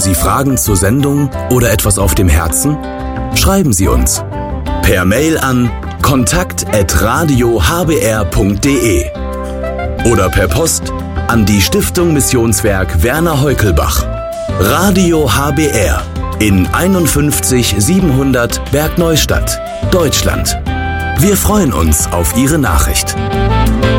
Sie Fragen zur Sendung oder etwas auf dem Herzen? Schreiben Sie uns. Per Mail an kontakt@radiohbr.de oder per Post an die Stiftung Missionswerk Werner Heukelbach. Radio HBR in 51 700 Bergneustadt, Deutschland. Wir freuen uns auf Ihre Nachricht.